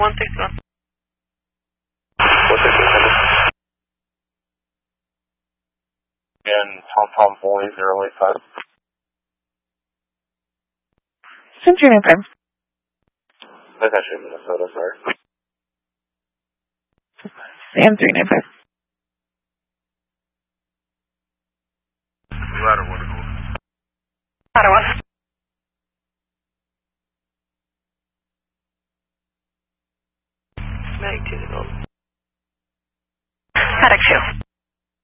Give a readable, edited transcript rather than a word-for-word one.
161. And Tom 48085. Sam 395. That's actually Minnesota, sorry. Sam 395. Ladder 1 to go. Ladder 1. Medic 2 to go. Medic 2.